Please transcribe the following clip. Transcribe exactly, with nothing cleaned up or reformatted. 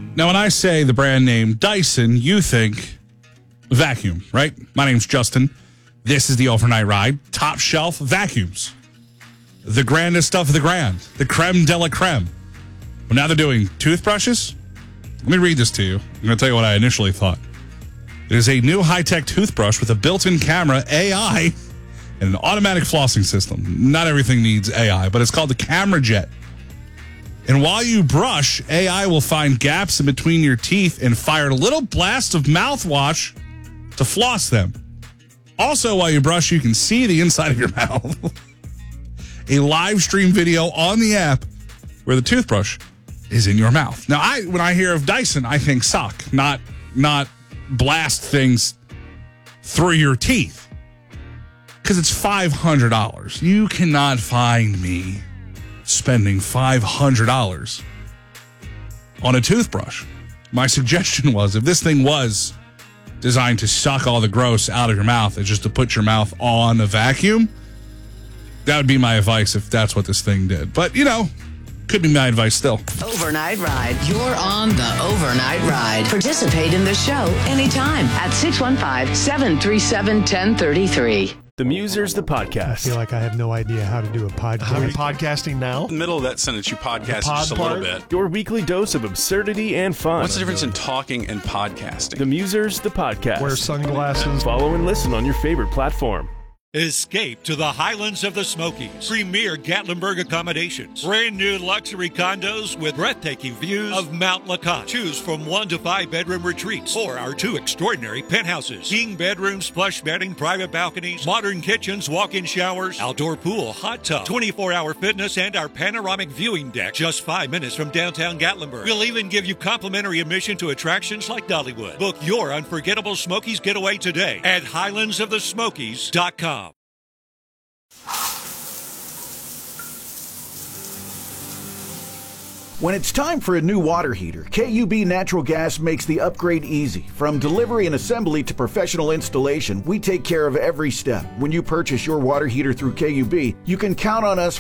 Now, when I say the brand name Dyson, you think vacuum, right? My name's Justin. This is the Overnight Ride. Top shelf vacuums. The grandest of the grand. The creme de la creme. Well, now they're doing toothbrushes. Let me read this to you. I'm going to tell you what I initially thought. It is a new high-tech toothbrush with a built-in camera, A I, and an automatic flossing system. Not everything needs A I, but it's called the Camera Jet. And while you brush, A I will find gaps in between your teeth and fire a little blast of mouthwash to floss them. Also, while you brush, you can see the inside of your mouth. A live stream video on the app where the toothbrush is in your mouth. Now, I when I hear of Dyson, I think suck, not not blast things through your teeth. Because it's five hundred dollars. You cannot find me spending five hundred dollars on a toothbrush. My suggestion was, if this thing was designed to suck all the gross out of your mouth and just to put your mouth on a vacuum, that would be my advice if that's what this thing did. But, you know, could be my advice still. Overnight Ride. You're on the Overnight Ride. Participate in the show anytime at six one five, seven three seven, one zero three three. The Musers, the podcast. I feel like I have no idea how to do a podcast. Are we podcasting now? In the middle of that sentence, you podcast just a little bit. Your weekly dose of absurdity and fun. What's the difference in talking and podcasting? The Musers, the podcast. Wear sunglasses. Follow and listen on your favorite platform. Escape to the Highlands of the Smokies. Premier Gatlinburg accommodations. Brand new luxury condos with breathtaking views of Mount Lacotte. Choose from one to five bedroom retreats or our two extraordinary penthouses. King bedrooms, plush bedding, private balconies, modern kitchens, walk-in showers, outdoor pool, hot tub, twenty-four hour fitness, and our panoramic viewing deck. Just five minutes from downtown Gatlinburg. We'll even give you complimentary admission to attractions like Dollywood. Book your unforgettable Smokies getaway today at highlands of the smokies dot com. When it's time for a new water heater, K U B Natural Gas makes the upgrade easy. From delivery and assembly to professional installation, we take care of every step. When you purchase your water heater through K U B, you can count on us